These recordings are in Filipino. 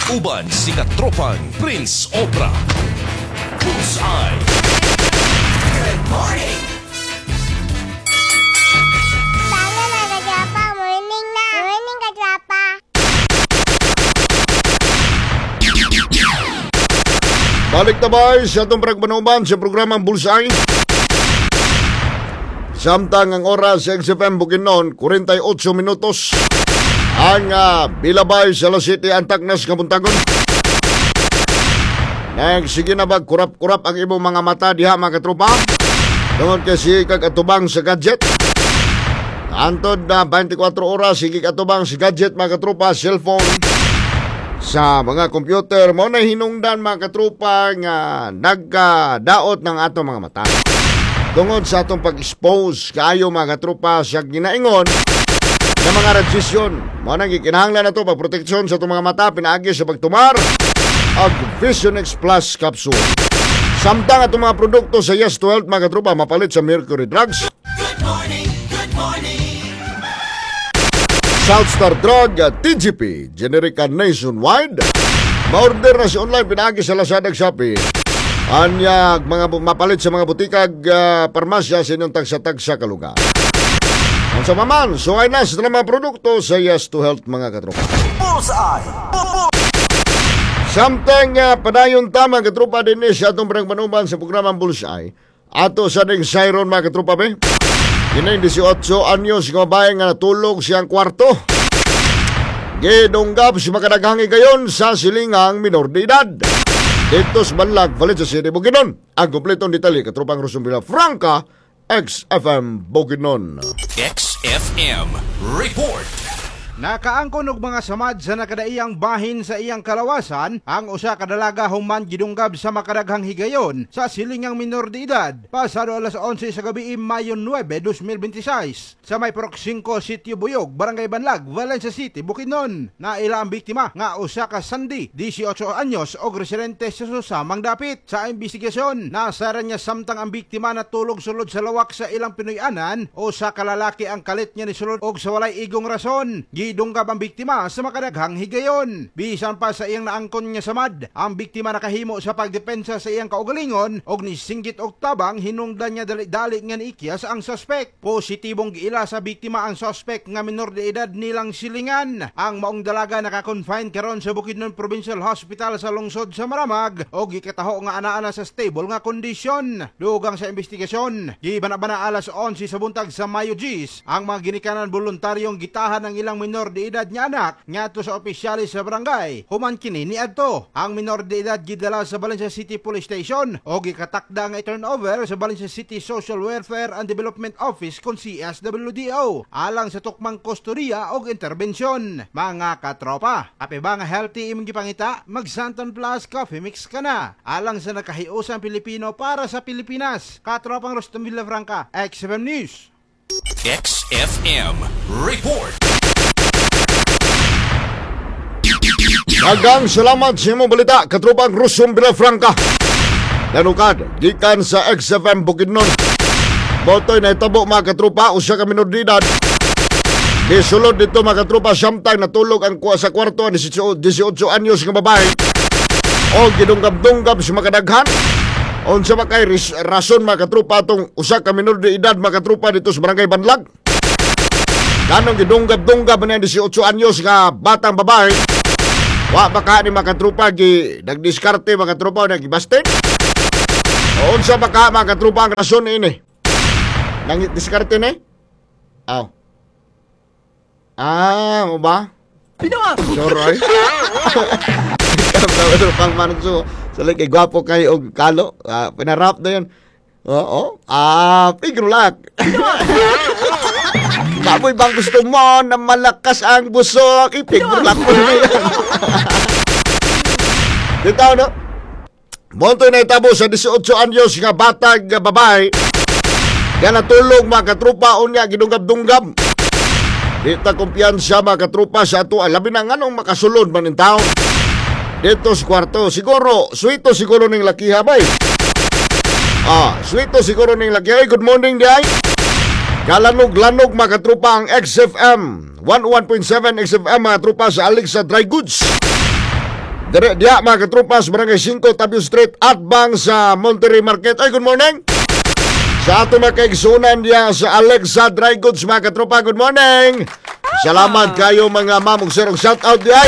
Uban si katropang Prince Obra. Bullseye. Good morning! Sana na kadrapa. Morning na. Morning kadrapa. Balik na ba sa itong pragmanuban sa programang Bullseye? Samtang ang oras sa XFM Bukidnon, 48 minutos. Ang bilabay sa La City, Antaknas, Kabuntagon. Nagsige na ba kurap-kurap ang imong mga mata diha mga katropa? Tungod kasi kagatubang sa gadget. Antod na 24 oras, sige katubang sa gadget mga katropa, cellphone. Sa mga computer, mo na hinungdan mga katropa nga nagkadaot ng atong mga mata. Tungod sa atong pag-expose kayo mga katropa sa ginaingon na mga radiasyon. Mo nang gikinahanglan na ito pagproteksyon sa itong mga mata pinaagi sa pagtumar ang Vision X Plus Capsule. Samtang atong mga produkto sa Yes to Health mga katropa mapalit sa Mercury Drugs. Good morning! Good morning! Southstar Drug TGP generika nationwide. Ma-order na si online pinaagi sa Lazada Shopee. Anyag mga mapalit sa mga butikag parmasya sa inyong tagsa-tagsa kalugar. Ang sa maman, so ay nas na mga produkto sa Yes to Health mga katropa. Bullseye! Samtang padayon tama katropa din sa atong panagmanuban sa programang Bullseye. Ato sa ning Siron mga katropa be. Inay 18 anyos nga babae nga natulog siyang kwarto. Gidunggab si makadaghangi gayon sa silingang minor de edad. Dito sa Banlag, Valencia City, Bukidnon. Ang kompletong detalye katropang Rosum Villafranca, XFM Bukidnon. XFM Report. Nakaangkon og mga samad sa nakadaiyang bahin sa iyang kalawasan ang usa ka dalaga human gidunggab sa makadaghang higayon sa silingang minor de edad pasado alas 11 sa gabi Mayo 9, 2026 sa may Purok 5 Sitio Buyog, Barangay Banlag, Valencia City, Bukidnon. Naila ang biktima nga usa ka Sandy, 18 anyos og residente sa susamang dapit. Sa investigasyon, nasara niya samtang ang biktima natulog sulod sa lawak sa ilang Pinoyanan o sa kalalaki ang kalit niya ni sulod og sa walay igong rason. Gidunggab ang biktima sa makadaghang higayon. Bisan pa sa iyang naangkon nga samad, ang biktima nakahimo sa pagdepensa sa iyang kaugalingon og nisinggit og tabang hinungdan niya dali-dali nga niikyas ang suspect. Positibong giila sa biktima ang suspect nga minor de edad nilang silingan. Ang maong dalaga naka-confine karon sa Bukidnon Provincial Hospital sa lungsod sa Maramag og gikataho nga ana-ana sa stable nga kondisyon. Dugang sa investigasyon, gibanabana alas 11 sa buntag sa Mayo 10 ang mga ginikanan voluntaryong gitahan ng ilang minor de edad nga anak ngadto sa opisyalis sa barangay. Human kini niadto ang minor de edad gidala sa Valencia City Police Station o gikatakda nga i-turnover sa Valencia City Social Welfare and Development Office kon CSWDO alang sa tukmang kustorya og interbensyon. Mga katropa, ape ba nga healthy imong gipangita? Mag Santon Plus Coffee Mix ka na alang sa nakahiusang Pilipino para sa Pilipinas. Katropang Rostom Villafranca, XFM News. XFM Report. Dagang salamat sa imong balita, katropang Rosum Villafranca. Nanukad, gikan sa XFM Bukidnon. Botoy na itabo mga katropa, usa ka minor de edad. Disulod dito mga katropa, samtang natulog ang sa kwarto ang 18 anyos nga babae. O gidunggab-dunggab sa makadaghan. Unsa ba kay rason mga katropa itong usa ka minor de edad mga katropa dito sa Barangay Banlag? Ganong gidunggab-dunggab na 18 anyos nga batang babae. Wa baka ni mga katropa nagdiskarte mga katropa o nagibastin? O unsa baka mga katropa ang rason ini? Nang diskarte ni? Aw. O ba? Pinawa! Sorry. Ikaw pang manso. So like, gwapo kayo og kalo. Pinarap na yun. Oo. Pigrulak. Baboy bang gusto mo na malakas ang busok? Ipigrulak mo na yan. Dito no? Montoy na itabo sa 18 anyos nga batang babae. Nga natulog mga katropa unya gidunggab-dunggab. Dito kumpiyansa mga katropa sa ato. Alabi na nga nung makasulod man in town. Dito sa kwarto. Siguro, sweeto siguro ning lakiha bay. Sweeto siguro ning lakiha. Good morning di ay. Kalanog-lanog mga katropa ang XFM 11.7 XFM mga tropa sa Alexa Dry Goods. Dire diya mga katropa sa Barangay 5 Tabio Street at bang sa Monterrey Market. Ay, good morning. Sa ato mga kaigsunan diya sa Alexa Dry Goods mga katropa, good morning. Salamat kayo mga ma'am ug sir, og shout out diay.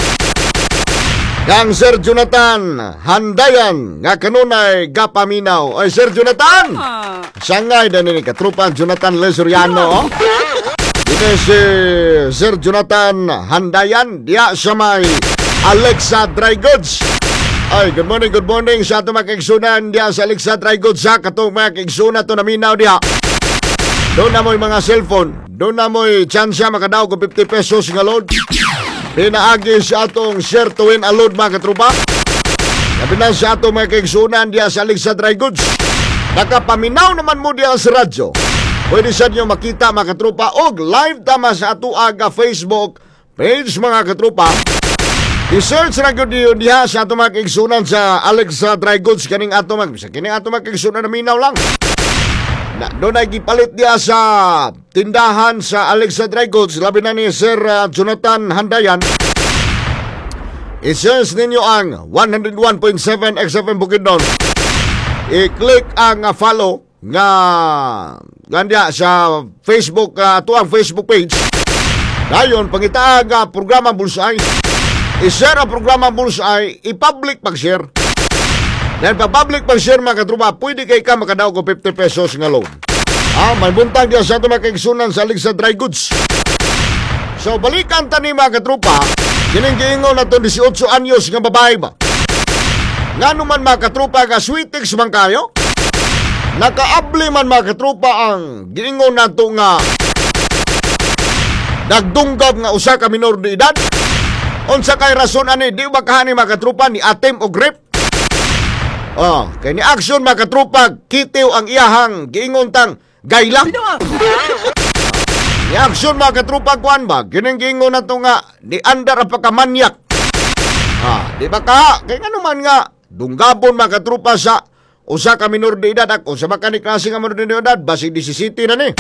Kang Sir Jonathan Handayan nga kanunay gapaminaw. Ay Sir Jonathan. Sangay na ni katropa Jonathan Lesoriano. Dito si Sir Jonathan Handayan diya sa may Alexa Dry Goods. Ay, good morning sa ato mga kaigsunan diya sa Alexa Dry Goods sa katong mga kaigsunan to naminaw diya. Doon na mo'y mga cellphone, doon na mo'y tsansya makadaw ko 50 pesos nga load. Pinaagi sa atong share to win a load mga katropa. Sabi na sa atong mga kaigsunan diya sa Alexa Dry Goods. Nakapaminaw naman mo diya sa radyo. Pwede sa inyo makita mga katropa og live tama sa ato aga Facebook page mga katropa. I-search na ko diya sa ato mga kaigsunan sa Alexa Dry Goods kining ato mga kaigsunan na minaw lang. Doon ay gipalit diya sa tindahan sa Alexa Dry Goods. Labi na ni Sir Jonathan Handayan. I-search ninyo ang 101.7 XFM Bukidnon. I-click ang follow nga gandiya sa Facebook, tuang Facebook page. Dayon, pangitaag programa Bullseye. I-share ang programa Bullseye, i-public pag-share. Dahil pag-public pag-share mga katropa, pwede kay ka makadaw ko 50 pesos nga loan. May buntag diya sa ito mga kaigsunan sa Alexa Dry Goods. So, balikan tani mga katropa, giningingon na ito 18 anyos nga babae ba? Nga naman mga katropa ka sweetix man kayo? Nakaabli man mga katropa ang giningon na ito nga nagdunggab nga usa ka minor de edad. Unsa kay rason ani, di ba kahani mga katropa ni atem o grip? Kay ni action mga katropa, kitiw ang iyahang giingon tang gayla. Ni action mga katropa kuan ba, giningingon na ito nga ni andar ang pagkamanyak. Di ba ka? Kaya nga naman nga, dunggabon mga katropa sa usa ka minor de edad ako sa makanik klase nga minor de edad, basi 17 na ni.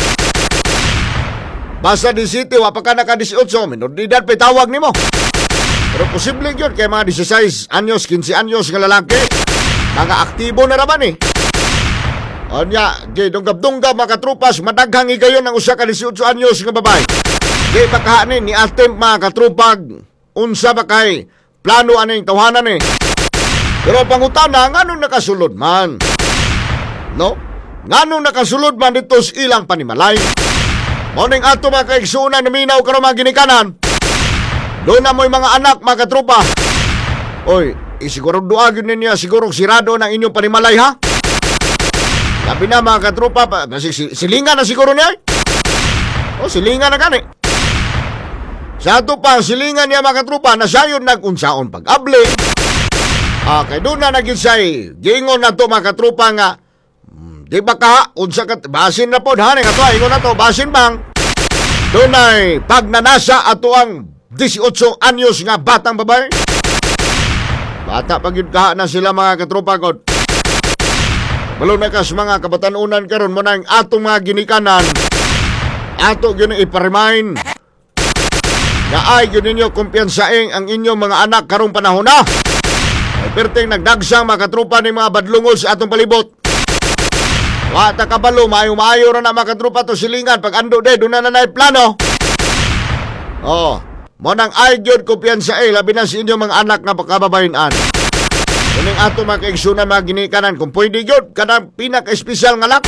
Basta 17, wapa ka naka 18, minor de edad pa tawag ni mo. Pero posible yun kay mga 16 anyos, 15 anyos nga lalaki. Mga aktibo na naman eh. Onya, dunggab-dunggab mga katropas, madaghang igayon ng usa ka 18 anyos nga babae. Di bakahanin ni atem mga katrupag, unsa ba kay plano aning tawanan eh. Pero pangutana, nganong nakasulod man? No? Nganong nakasulod man dito sa ilang panimalay? Morning ato mga kaigsunan na minaw karon mga ginikanan. Doon na mo'y mga anak mga katropa. Oy, siguro duagin ninyo, siguro sirado ng inyong panimalay ha? Sabi na mga katropa, silingan na siguro niya. Silingan na gani. Sa ato pa, silingan niya mga katropa, na siya yun nag-unsaon pag-abli. Kay doon na nag-insay, gingon na to mga katropa nga, di ba ka, unsa ka, basin na po, haning ato, ingon na to, basin bang, doon ay pagnanasa ato ang 18 anyos nga batang babae. Bata pagid ka na sila mga katropa ko. Malo na kas mga kabatanunan karon mo nang atong mga ginikanan. Ato gyud ipa-remind. Na ay gyud ninyo kumpiyansaing ang inyong mga anak karong panahon na. Ay perteng nagdagsang mga katropa ni mga badlungol sa atong palibot. Wa ta kabalo maayo ra na mga katropa to silingan pag ando de do na nanay plano. Mo nang ay gyud kumpiyansa labi na sa inyong mga anak nga pagkababayin-an. Kuning ato mga kaigsunan mga ginikanan, kung pwede gyud kanang pinaka-espesyal nga anak.